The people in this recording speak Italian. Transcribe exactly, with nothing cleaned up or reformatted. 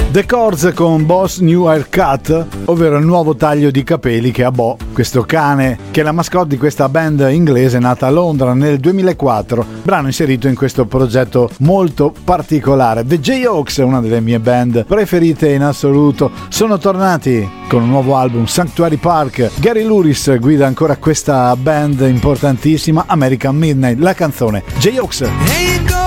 The Chords con Boss New Haircut, ovvero il nuovo taglio di capelli che ha Bo, questo cane che è la mascotte di questa band inglese nata a Londra nel duemilaquattro, brano inserito in questo progetto molto particolare. The Jayhawks, una delle mie band preferite in assoluto, sono tornati con un nuovo album, Sanctuary Park. Gary Louris guida ancora questa band importantissima, American Midnight, la canzone Jayhawks. Hey,